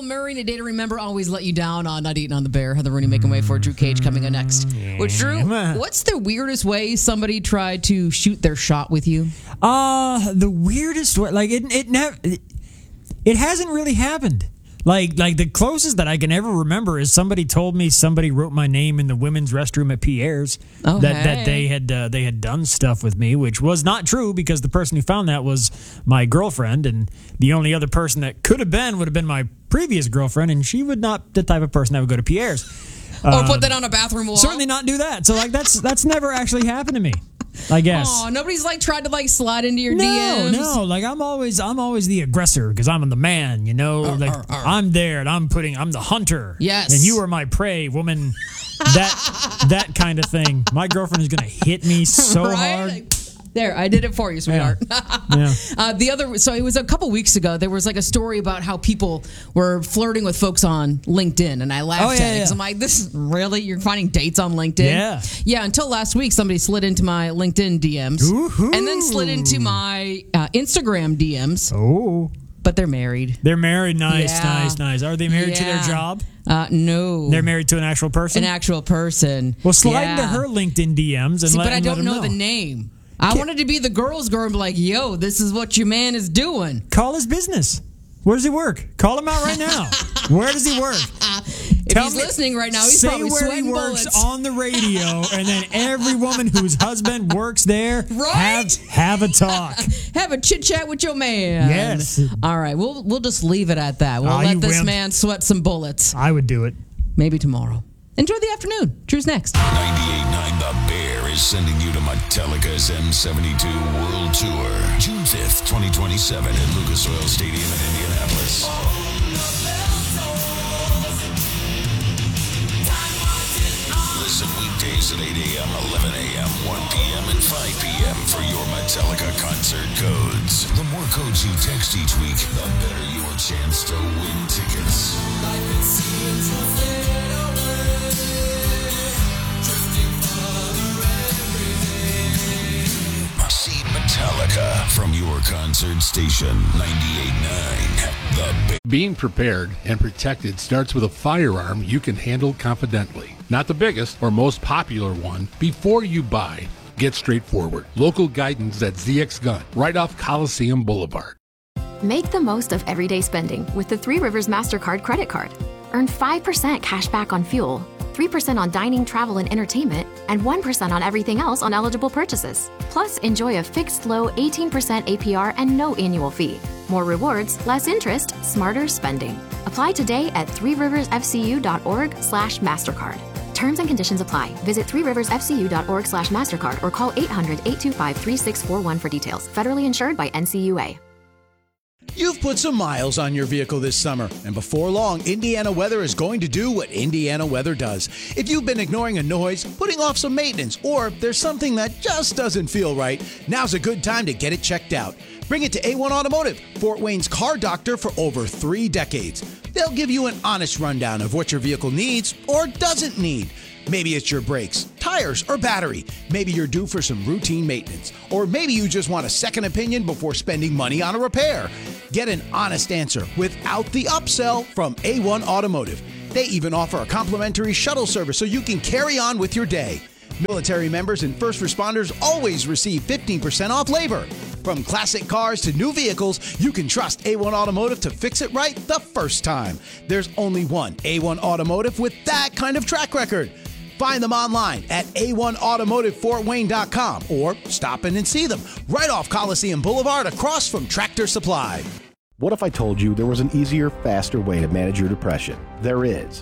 Murray and A Day to Remember always let you down on Not Eating on the Bear. Heather Rooney making way for Drew Cage coming up next. Which, Drew, what's the weirdest way somebody tried to shoot their shot with you? The weirdest way, like it hasn't really happened. Like the closest that I can ever remember is somebody told me somebody wrote my name in the women's restroom at Pierre's. That they had done stuff with me, which was not true because the person who found that was my girlfriend, and the only other person that would have been my previous girlfriend, and she would not the type of person that would go to Pierre's or put that on a bathroom wall. Certainly not do that. So that's never actually happened to me, I guess. Oh, nobody's tried to slide into your DMs. No. I'm always the aggressor because I'm the man. I'm there and I'm the hunter. Yes, and you are my prey, woman. That kind of thing. My girlfriend is gonna hit me so hard. There, I did it for you, sweetheart. Yeah. So it was a couple weeks ago. There was a story about how people were flirting with folks on LinkedIn, and I laughed at it because I'm like, "This is really you're finding dates on LinkedIn?" Yeah. Until last week, somebody slid into my LinkedIn DMs and then slid into my Instagram DMs. Oh. But they're married. They're married. Nice. Are they married to their job? No. They're married to an actual person? An actual person. Well, slide into her LinkedIn DMs and but I don't know the name. I wanted to be the girl's girl and be like, yo, this is what your man is doing. Call his business. Where does he work? Call him out right now. Where does he work? If he's listening right now, he's probably sweating bullets. Say where he works on the radio, and then every woman whose husband works there, have a talk. Have a chit-chat with your man. Yes. All right, we'll just leave it at that. We'll let this man sweat some bullets. I would do it. Maybe tomorrow. Enjoy the afternoon. Drew's next. 98.9 The Bear is sending you to Metallica's M72 World Tour, June 5th, 2027 at Lucas Oil Stadium in Indianapolis. Listen weekdays at 8 a.m., 11 a.m., 1 p.m., and 5 p.m. for your Metallica concert codes. The more codes you text each week, the better your chance to win tickets. See Metallica from your concert station, 98.9 The Bear. Being prepared and protected starts with a firearm you can handle confidently. Not the biggest or most popular one. Before you buy, get straightforward. Local guidance at ZX Gun, right off Coliseum Boulevard. Make the most of everyday spending with the Three Rivers MasterCard credit card. Earn 5% cash back on fuel, 3% on dining, travel, and entertainment, and 1% on everything else on eligible purchases. Plus, enjoy a fixed low 18% APR and no annual fee. More rewards, less interest, smarter spending. Apply today at threeriversfcu.org/MasterCard. Terms and conditions apply. Visit threeriversfcu.org/MasterCard or call 800-825-3641 for details. Federally insured by NCUA. You've put some miles on your vehicle this summer, and before long, Indiana Weather is going to do what Indiana Weather does. If you've been ignoring a noise, putting off some maintenance, or there's something that just doesn't feel right, now's a good time to get it checked out. Bring it to A1 Automotive, Fort Wayne's car doctor for over 3 decades. They'll give you an honest rundown of what your vehicle needs or doesn't need. Maybe it's your brakes, tires, or battery. Maybe you're due for some routine maintenance. Or maybe you just want a second opinion before spending money on a repair. Get an honest answer without the upsell from A1 Automotive. They even offer a complimentary shuttle service so you can carry on with your day. Military members and first responders always receive 15% off labor. From classic cars to new vehicles, you can trust A1 Automotive to fix it right the first time. There's only one A1 Automotive with that kind of track record. Find them online at a1automotivefortwayne.com or stop in and see them right off Coliseum Boulevard across from Tractor Supply. What if I told you there was an easier, faster way to manage your depression? There is.